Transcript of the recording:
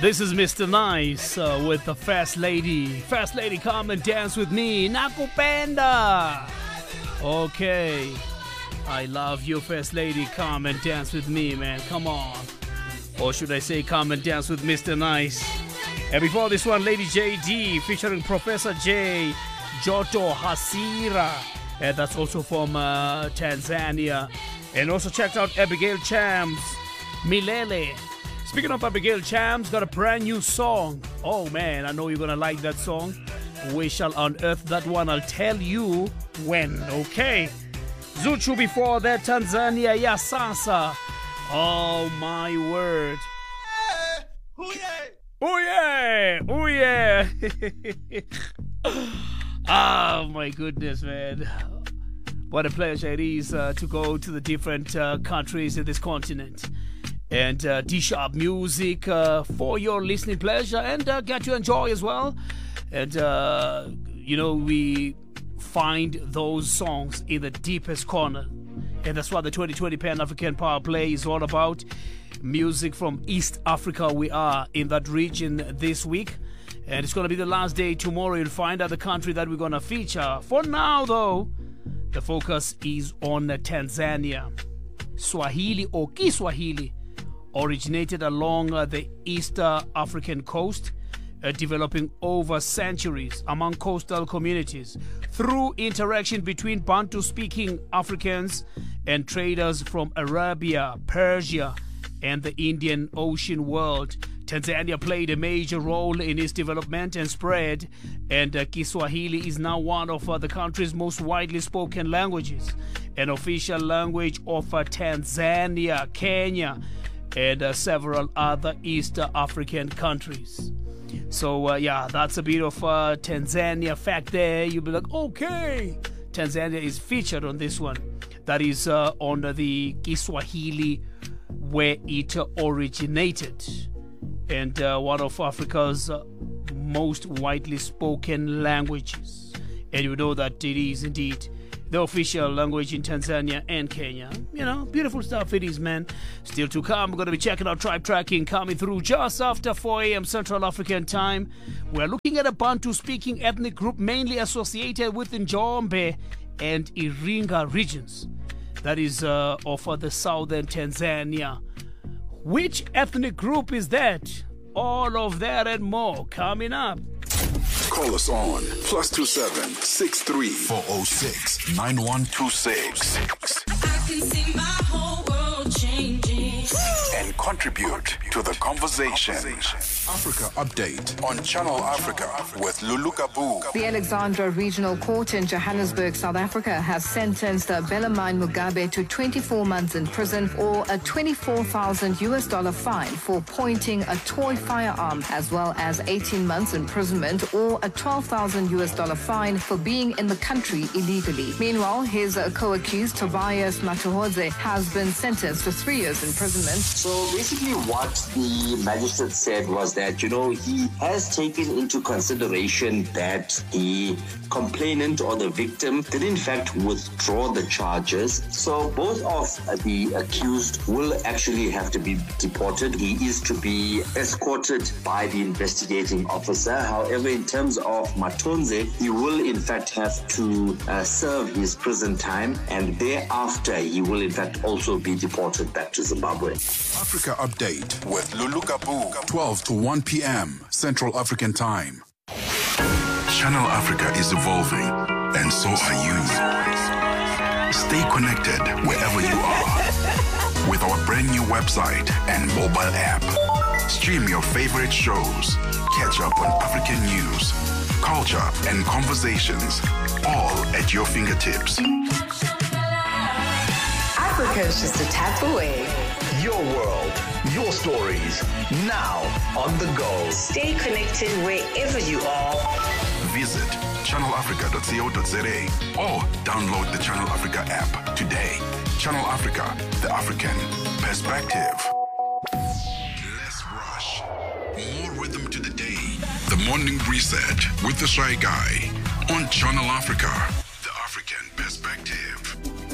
This is Mr. Nice with the Fast Lady. Fast Lady, come and dance with me. Nakupenda. Okay. I love you, Fast Lady. Come and dance with me, man. Come on. Or should I say, come and dance with Mr. Nice. And before this one, Lady JD featuring Professor J. Joto Hasira. And that's also from Tanzania. And also checked out Abigail Chams, Milele. Speaking of Abigail Chams, got a brand new song. Oh man, I know you're gonna like that song. We shall unearth that one. I'll tell you when, okay? Zuchu before that, Tanzania, ya sasa. Oh my word. Oh yeah! Oh yeah! Oh yeah! Oh my goodness, man. What a pleasure it is to go to the different countries in this continent and dish up music for your listening pleasure and get to enjoy as well. And, we find those songs in the deepest corner. And that's what the 2020 Pan-African Power Play is all about. Music from East Africa. We are in that region this week. And it's going to be the last day tomorrow. You'll find out the country that we're going to feature. For now, though, the focus is on Tanzania. Swahili or Kiswahili originated along the East African coast, developing over centuries among coastal communities through interaction between Bantu-speaking Africans and traders from Arabia, Persia, and the Indian Ocean world. Tanzania played a major role in its development and spread, and Kiswahili is now one of the country's most widely spoken languages, an official language of Tanzania, Kenya, and several other East African countries. So, that's a bit of Tanzania fact there. You'll be like, okay, Tanzania is featured on this one. That is on the Kiswahili where it originated. And one of Africa's most widely spoken languages. And you know that it is indeed the official language in Tanzania and Kenya. You know, beautiful stuff it is, man. Still to come, we're going to be checking out Tribe Tracking coming through just after 4 a.m. Central African time. We're looking at a Bantu-speaking ethnic group mainly associated with Njombe and Iringa regions. That is of the southern Tanzania. Which ethnic group is that? All of that and more coming up. Call us on +27 63 406 9126 I can see my whole world changing. and contribute to the conversation. Africa Update on Channel Africa with Lulu Kabu. The Alexandra Regional Court in Johannesburg, South Africa, has sentenced Bellarmine Mugabe to 24 months in prison or a $24,000 fine for pointing a toy firearm, as well as 18 months imprisonment or a $12,000 fine for being in the country illegally. Meanwhile, his co-accused Tobias Matuhodze has been sentenced to 3 years imprisonment. So basically what the magistrate said was that, he has taken into consideration that the complainant or the victim did in fact withdraw the charges. So both of the accused will actually have to be deported. He is to be escorted by the investigating officer. However, in terms of Matonze, he will in fact have to serve his prison time, and thereafter he will in fact also be deported back to Zimbabwe. Africa Update with Lulu Kabu, 12 to 1 p.m. Central African Time. Channel Africa is evolving, and so are you. Stay connected wherever you are with our brand new website and mobile app. Stream your favorite shows, catch up on African news, culture, and conversations, all at your fingertips. Africa is just a tap away. Your world, your stories, now on the go. Stay connected wherever you are. Visit channelafrica.co.za or download the Channel Africa app today. Channel Africa, the African perspective. Less rush, more rhythm to the day. The Morning Reset with the Shy Guy on Channel Africa, the African perspective.